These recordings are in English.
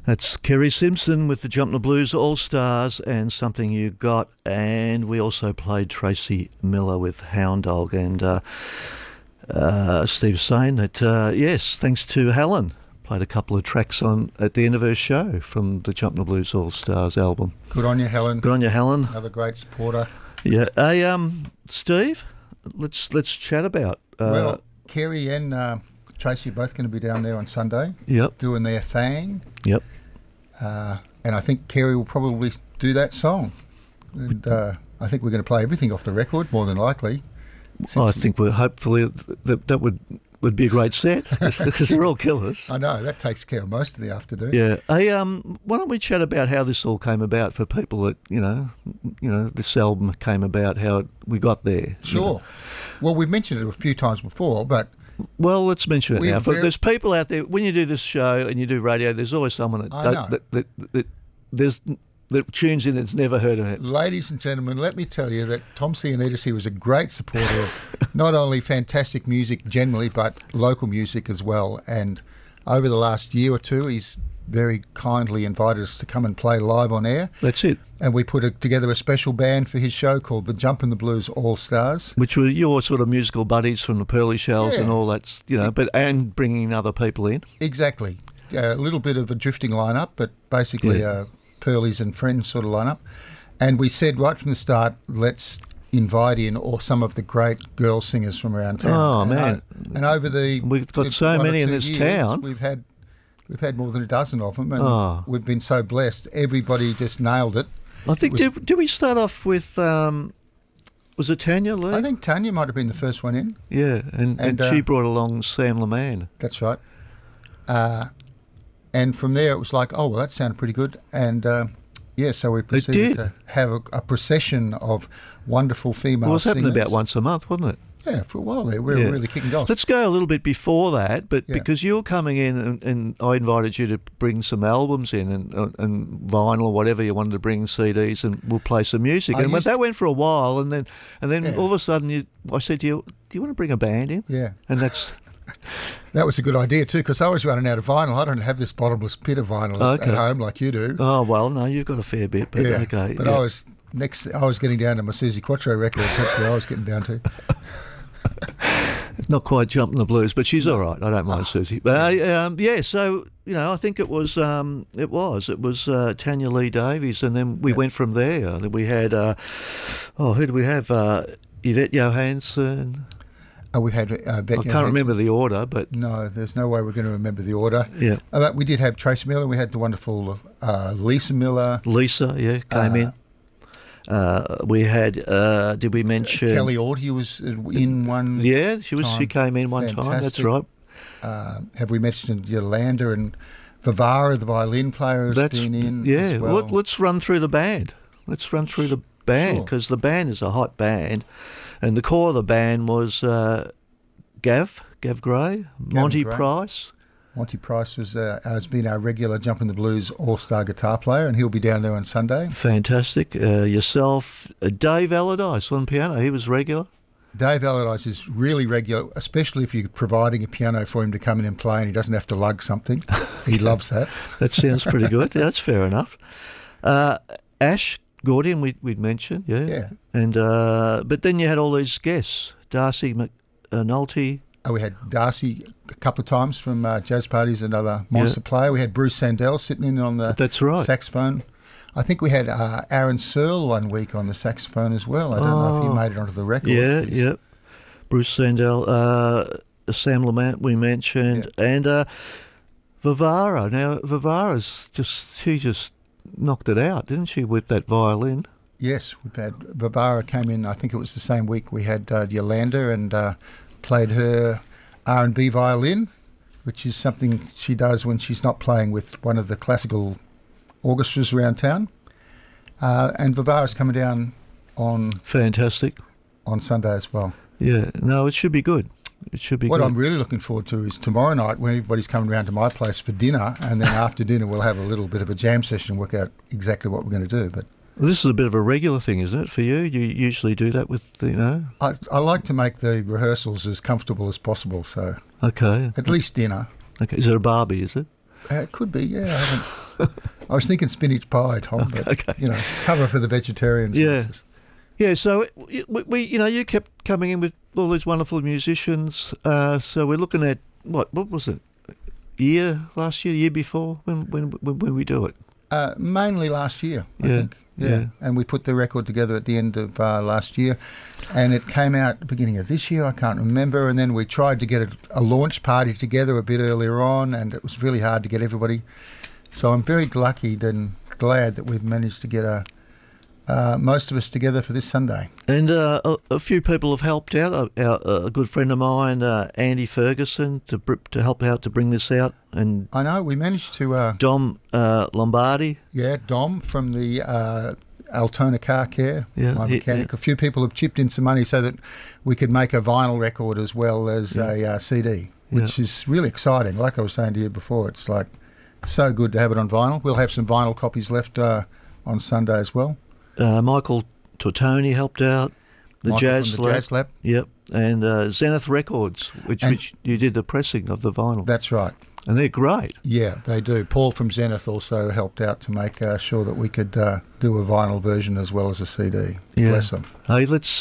That's Kerry Simpson with the Jumpin' the Blues All-Stars and Something You Got. And we also played Tracy Miller with Hound Dog. And Steve's saying that, yes, thanks to Helen, played a couple of tracks on at the end of her show from the Jumpin' the Blues All-Stars album. Good on you, Helen. Good on you, Helen. Another great supporter. Yeah. Hey, Steve, let's chat about... well, Kerry and Tracy are both going to be down there on Sunday. Yep. Doing their thing. Yep. And I think Kerry will probably do that song. And I think we're going to play everything off the record, more than likely. I think we're hopefully that would be a great set because they're all killers. I know, that takes care of most of the afternoon. Yeah. Hey, why don't we chat about how this all came about for people that, you know, this album came about, how we got there. Sure. You know? Well, we've mentioned it a few times before, but... Well, let's mention it now. There's people out there, when you do this show and you do radio, there's always someone that tunes in that's never heard of it. Ladies and gentlemen, let me tell you that Tom Cianides, he was a great supporter of not only fantastic music generally, but local music as well. And over the last year or two, he's very kindly invited us to come and play live on air. That's it. And we put together a special band for his show called the Jumpin' the Blues All-Stars. Which were your sort of musical buddies from the Pearly Shells and all that, you know, and bringing other people in. Exactly. A little bit of a drifting lineup, but basically Pearlies and friends sort of lineup. And we said right from the start, let's invite in some of the great girl singers from around town. Oh, man. And over the... We've got so many in this town. We've had more than a dozen of them, and we've been so blessed. Everybody just nailed it. I think, did we start off with, was it Tanya Lee? I think Tanya might have been the first one in. Yeah, and she brought along Sam LeMan. That's right. And from there it was like, oh, well, that sounded pretty good. And, so we proceeded to have a procession of wonderful female singers. Well, it was happening about once a month, wasn't it? Yeah, for a while there. We were really kicking off. Let's go a little bit before that, but because you were coming in and I invited you to bring some albums in and vinyl or whatever you wanted to bring, CDs, and we'll play some music. And that went for a while, and then all of a sudden I said to you, do you want to bring a band in? Yeah. And that's... That was a good idea too, because I was running out of vinyl. I don't have this bottomless pit of vinyl at home like you do. Oh, well, no, you've got a fair bit, but okay. But I was getting down to my Susie Quattro record. That's where I was getting down to. Not quite Jumpin' the Blues, but she's all right. I don't mind Susie. But so I think it was Tanya Lee Davies, and then we went from there. Then we had who did we have? Yvette Johansson. We had Yvette I can't remember the order, but no, there's no way we're going to remember the order. Yeah, but we did have Tracy Miller. We had the wonderful Lisa Miller. Lisa, came in. We had, did we mention... Kelly Orty was in one Yeah, she came in one time, that's right. Have we mentioned Yolanda and Vivara, the violin player, has been in as well? Well, let's run through the band. Because the band is a hot band. And the core of the band was Gav Gray, Monty Price. Monty Price has been our regular Jumpin' the Blues all-star guitar player, and he'll be down there on Sunday. Fantastic. Yourself, Dave Allardyce on piano, he was regular. Dave Allardyce is really regular, especially if you're providing a piano for him to come in and play and he doesn't have to lug something. He loves that. That sounds pretty good. Yeah, that's fair enough. Ash Gordian, we'd mentioned, yeah. And but then you had all these guests, Darcy McNulty. We had Darcy a couple of times from Jazz Parties, another monster player. We had Bruce Sandell sitting in on the saxophone. I think we had Aaron Searle one week on the saxophone as well. I don't know if he made it onto the record. Yeah. Bruce Sandell, Sam Lamont we mentioned, and Vivara. Now, Vivara's she just knocked it out, didn't she, with that violin? Yes, we've had Vivara came in, I think it was the same week we had Yolanda and played her R&B violin, which is something she does when she's not playing with one of the classical orchestras around town. And Vivara's coming down on... Fantastic. On Sunday as well. Yeah, no, it should be good. What I'm really looking forward to is tomorrow night when everybody's coming around to my place for dinner, and then after dinner we'll have a little bit of a jam session and work out exactly what we're going to do. But this is a bit of a regular thing, isn't it, for you? You usually do that with, I like to make the rehearsals as comfortable as possible, so... Okay. At least dinner. Okay. Is it a barbie, is it? It could be, yeah. I haven't. I was thinking spinach pie, Tom, but Okay. cover for the vegetarians. Yeah. Yeah, so we you kept coming in with all these wonderful musicians. So we're looking at what was it? Last year, year before? When we do it? Mainly last year, I Yeah, think. yeah. And we put the record together at the end of last year, and it came out at the beginning of this year. I can't remember. And then we tried to get a launch party together a bit earlier on, and it was really hard to get everybody. So I'm very lucky and glad that we've managed to get most of us together for this Sunday. And a few people have helped out. A good friend of mine, Andy Ferguson, to help out to bring this out, and I know we managed to. Dom Lombardi. Yeah, Dom from the Altona Car Care, my mechanic. A few people have chipped in some money so that we could make a vinyl record as well as a CD, which is really exciting. Like I was saying to you before, it's like so good to have it on vinyl. We'll have some vinyl copies left on Sunday as well. Michael Tortoni helped out. Michael Jazz from the Jazz Lab. Yep. And Zenith Records, which you did the pressing of the vinyl. That's right. And they're great. Yeah, they do. Paul from Zenith also helped out to make sure that we could do a vinyl version as well as a CD. Yeah. Bless them. Hey, let's.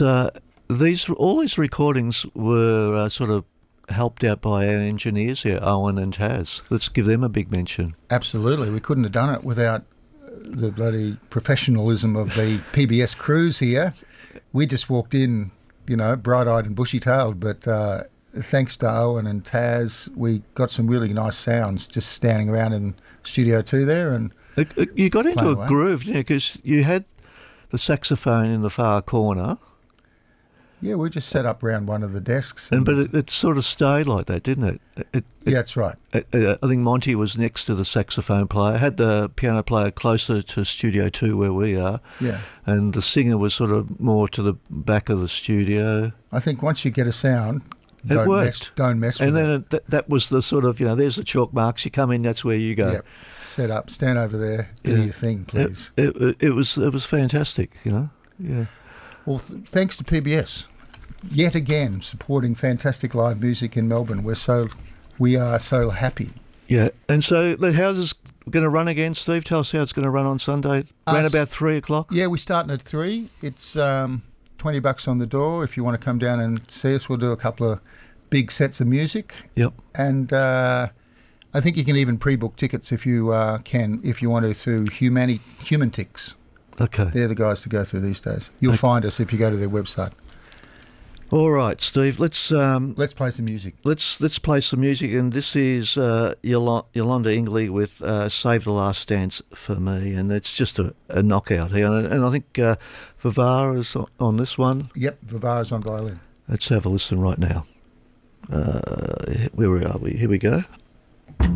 All these recordings were sort of helped out by our engineers here, Owen and Taz. Let's give them a big mention. Absolutely. We couldn't have done it without the bloody professionalism of the PBS crews here. We just walked in, bright-eyed and bushy-tailed, but thanks to Owen and Taz, we got some really nice sounds just standing around in Studio 2 there. And you got into a away. groove, because you had the saxophone in the far corner. Yeah, we just set up around one of the desks. But it sort of stayed like that, didn't it? Yeah, that's right. I think Monty was next to the saxophone player, had the piano player closer to Studio 2 where we are, Yeah. and the singer was sort of more to the back of the studio. I think once you get a sound, It worked. Don't mess And with then that was the sort of, there's the chalk marks, you come in, that's where you go. Yep. Set up, stand over there, do your thing, please. It was fantastic, Yeah. Well, thanks to PBS, yet again supporting fantastic live music in Melbourne. We are so happy. Yeah, and so the house is going to run again, Steve. Tell us how it's going to run on Sunday, around about 3 o'clock. Yeah, we're starting at 3. It's $20 on the door. If you want to come down and see us, we'll do a couple of big sets of music. Yep. And I think you can even pre-book tickets if you if you want to, through Humantix. Okay. They're the guys to go through these days. You'll find us if you go to their website. All right, Steve. Let's play some music. Let's play some music, and this is Yolanda Ingley with "Save the Last Dance for Me," and it's just a knockout here. And I think Vivara's on this one. Yep, Vivara's on violin. Let's have a listen right now. Where are we? Here we go.